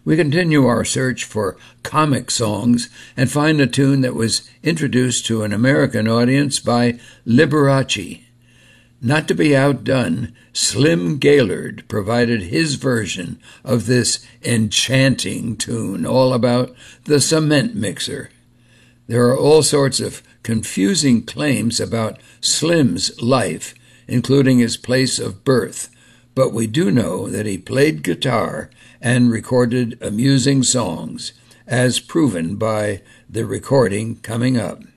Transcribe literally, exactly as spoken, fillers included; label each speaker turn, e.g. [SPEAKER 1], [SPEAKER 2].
[SPEAKER 1] We continue our search for comic songs and find a tune that was introduced to an American audience by Liberace. Not to be outdone, Slim Gaillard provided his version of this enchanting tune, all about the cement mixer. There are all sorts of confusing claims about Slim's life, including his place of birth, but we do know that he played guitar and recorded amusing songs, as proven by the recording coming up.